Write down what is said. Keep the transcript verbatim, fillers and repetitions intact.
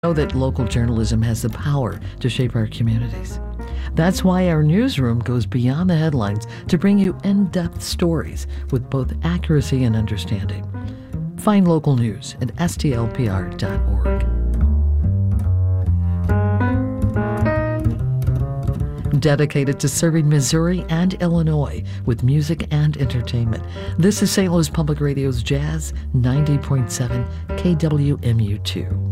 Know that local journalism has the power to shape our communities. That's why our newsroom goes beyond the headlines to bring you in-depth stories with both accuracy and understanding. Find local news at S T L P R dot org. Dedicated to serving Missouri and Illinois with music and entertainment, this is Saint Louis Public Radio's Jazz ninety point seven K W M U two.